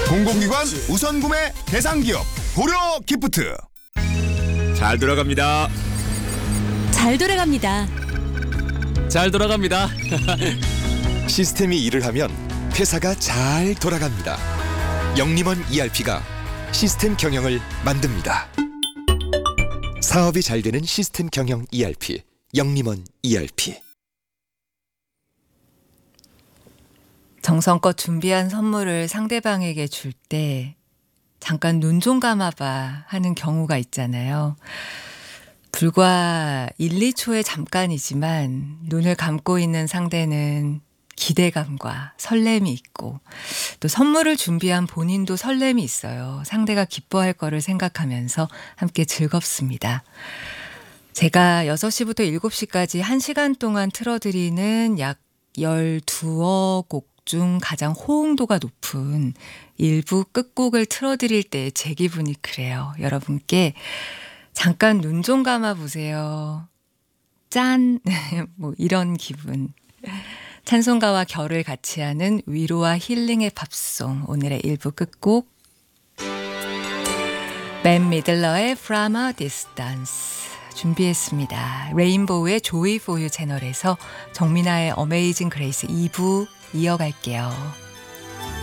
공공기관 우선 구매 대상 기업 고려 기프트. 잘 돌아갑니다. 잘 돌아갑니다. 잘 돌아갑니다. 시스템이 일을 하면 회사가 잘 돌아갑니다. 영림원 ERP가 시스템 경영을 만듭니다. 사업이 잘 되는 시스템 경영 ERP, 영림원 ERP. 정성껏 준비한 선물을 상대방에게 줄 때 잠깐 눈 좀 감아봐 하는 경우가 있잖아요. 불과 1, 2초의 잠깐이지만 눈을 감고 있는 상대는 기대감과 설렘이 있고 또 선물을 준비한 본인도 설렘이 있어요. 상대가 기뻐할 거를 생각하면서 함께 즐겁습니다. 제가 6시부터 7시까지 1시간 동안 틀어드리는 약 12어 곡 중 가장 호응도가 높은 일부 끝곡을 틀어드릴 때 제 기분이 그래요. 여러분께 잠깐 눈 좀 감아보세요. 짠! 뭐 이런 기분. 찬송가와 결을 같이 하는 위로와 힐링의 팝송, 오늘의 일부 끝곡 벤 미들러의 From a Distance 준비했습니다. 레인보우의 Joy for You 채널에서 정민아의 어메이징 그레이스 2부 이어갈게요.